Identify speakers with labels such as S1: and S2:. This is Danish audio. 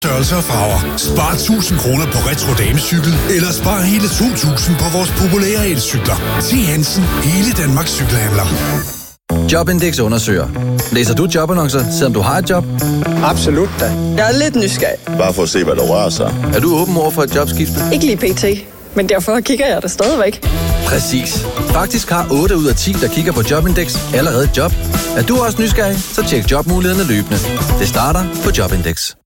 S1: Størrelser og farver. Spar 1000 kroner på retro damecykel, eller spar hele 2000 på vores populære elcykler. Til Hansen, hele Danmarks cykelhandler.
S2: Jobindex undersøger. Læser du jobannoncer, selvom du har et job?
S3: Absolut da.
S4: Jeg er lidt nysgerrig.
S5: Bare for at se, hvad der rører sig.
S2: Er du åben over for et jobskifte?
S4: Ikke lige pt. Men derfor kigger jeg det stadigvæk.
S2: Præcis. Faktisk har 8 ud af 10, der kigger på Jobindex, allerede et job. Er du også nysgerrig, så tjek jobmulighederne løbende. Det starter på Jobindex.